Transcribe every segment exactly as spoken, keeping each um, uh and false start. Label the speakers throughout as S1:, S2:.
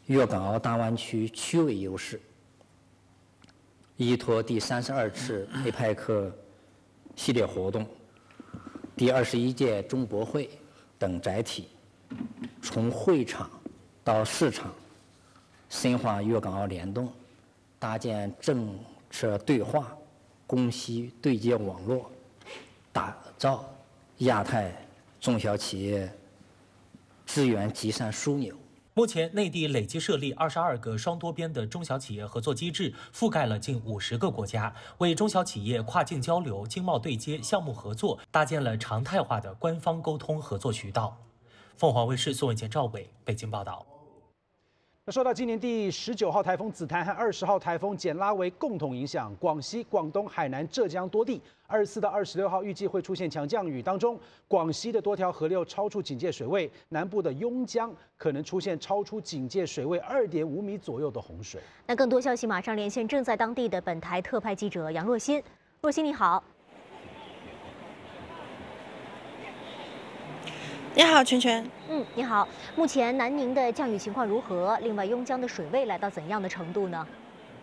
S1: 粤港澳大湾区区位优势，依托第三十二次 A P E C 系列活动、第二十一届中博会等载体，从会场到市场，深化粤港澳联动，搭建政策对话、供需对接网络，打造亚太中小企业资源集散枢纽。
S2: 目前，内地累计设立二十二个双多边的中小企业合作机制，覆盖了近五十个国家，为中小企业跨境交流、经贸对接、项目合作搭建了常态化的官方沟通合作渠道。凤凰卫视宋文杰、赵伟北京报道。
S3: 那受到今年第十九号台风紫檀和二十号台风简拉维共同影响，广西、广东、海南、浙江多地二十四到二十六号预计会出现强降雨，当中广西的多条河流超出警戒水位，南部的邕江可能出现超出警戒水位二点五米左右的洪水。
S4: 那更多消息马上连线正在当地的本台特派记者杨若欣。若欣你好。
S5: 你好，全全。
S4: 嗯，你好。目前南宁的降雨情况如何？另外，邕江的水位来到怎样的程度呢？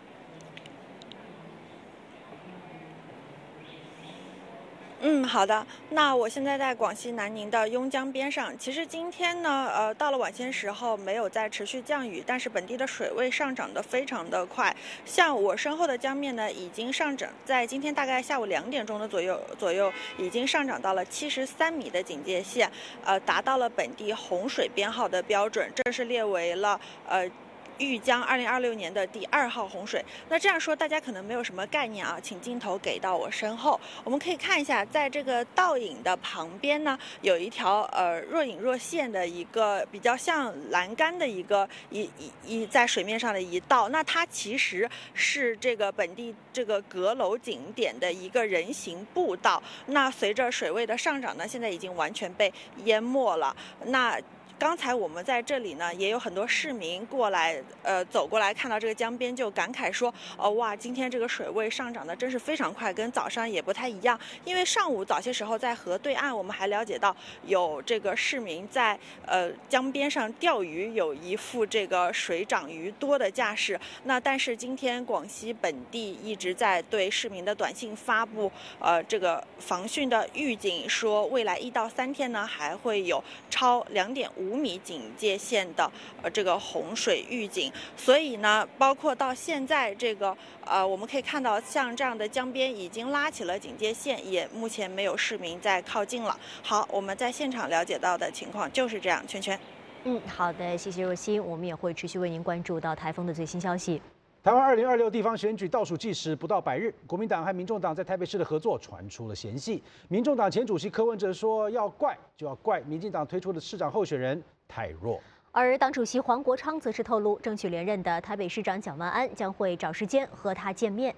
S5: 嗯，好的。那我现在在广西南宁的邕江边上。其实今天呢，呃，到了晚些时候没有再持续降雨，但是本地的水位上涨得非常的快。像我身后的江面呢，已经上涨，在今天大概下午两点钟的左右左右，已经上涨到了七十三米的警戒线，呃，达到了本地洪水编号的标准，这是列为了呃。豫江二零二六年的第二号洪水。那这样说大家可能没有什么概念啊，请镜头给到我身后，我们可以看一下，在这个倒影的旁边呢，有一条呃若隐若现的一个比较像栏杆的一个一一一在水面上的一道，那它其实是这个本地这个阁楼景点的一个人行步道。那随着水位的上涨呢，现在已经完全被淹没了。那刚才我们在这里呢，也有很多市民过来，呃，走过来看到这个江边就感慨说，哦，哇，今天这个水位上涨的真是非常快，跟早上也不太一样。因为上午早些时候在河对岸，我们还了解到有这个市民在呃江边上钓鱼，有一副这个水涨鱼多的架势。那但是今天广西本地一直在对市民的短信发布，呃，这个防汛的预警，说未来一到三天呢，还会有超两点五。五米警戒线的呃这个洪水预警，所以呢，包括到现在这个呃，我们可以看到像这样的江边已经拉起了警戒线，也目前没有市民在靠近了。好，我们在现场了解到的情况就是这样。圈圈，
S4: 嗯，好的，谢谢若欣，我们也会持续为您关注到台风的最新消息。
S3: 台湾二零二六地方选举倒数计时不到百日，国民党和民众党在台北市的合作传出了嫌隙。民众党前主席柯文哲说，要怪就要怪民进党推出的市长候选人太弱。
S4: 而党主席黄国昌则是透露，争取连任的台北市长蒋万安将会找时间和他见面。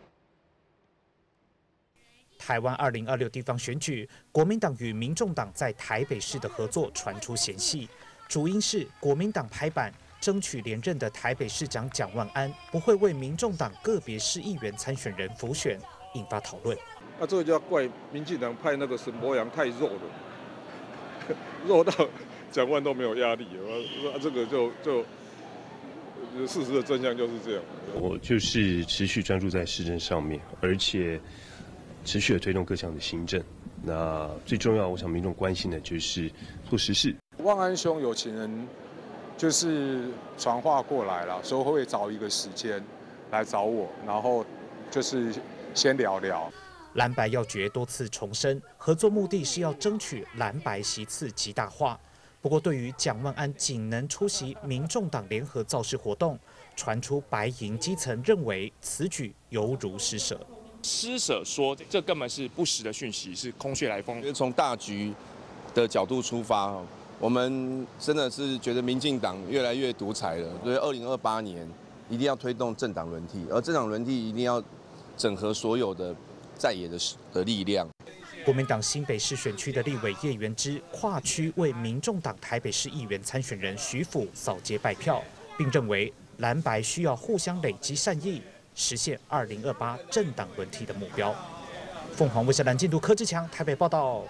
S6: 台湾二零二六地方选举，国民党与民众党在台北市的合作传出嫌隙，主因是国民党拍板。争取连任的台北市长蒋万安不会为民众党个别市议员参选人辅选，引发讨论。
S7: 那这个就要怪民进党派那个沈伯洋太弱了，弱到蒋万都没有压力。啊，这个就就事实的真相就是这样。
S8: 我就是持续专注在市政上面，而且持续的推动各项的行政。那最重要，我想民众关心的就是做实事。
S9: 万安兄有情人。就是传话过来了，说会找一个时间来找我，然后就是先聊聊。
S6: 蓝白要诀多次重申，合作目的是要争取蓝白席次极大化。不过，对于蒋万安仅能出席民众党联合造势活动，传出白营基层认为此举犹如施舍。
S10: 施舍说这根本是不实的讯息，是空穴来风。
S11: 从大局的角度出发。我们真的是觉得民进党越来越独裁了，所以二零二八年一定要推动政党轮替，而政党轮替一定要整合所有的在野的的力量。
S6: 国民党新北市选区的立委叶元之跨区为民众党台北市议员参选人徐府扫街拜票，并认为蓝白需要互相累积善意，实现二零二八政党轮替的目标。凤凰卫视蓝进度柯志强台北报道。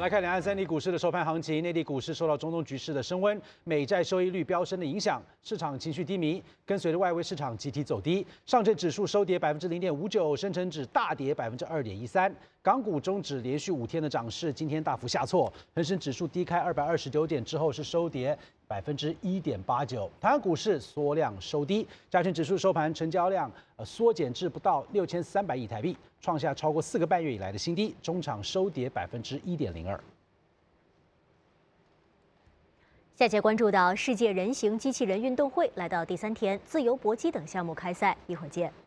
S3: 来看两岸三地股市的收盘行情。内地股市受到中东局势的升温、美债收益率飙升的影响，市场情绪低迷，跟随着外围市场集体走低。上证指数收跌百分之零点五九，深成指大跌百分之二点一三。港股中指连续五天的涨势，今天大幅下挫，恒生指数低开二百二十九点之后是收跌百分之一点八九。台湾股市缩量收低，加权指数收盘成交量呃缩减至不到六千三百亿台币，创下超过四个半月以来的新低，中场收跌百分之一点零二。
S4: 下节关注到世界人形机器人运动会来到第三天，自由搏击等项目开赛，一会儿见。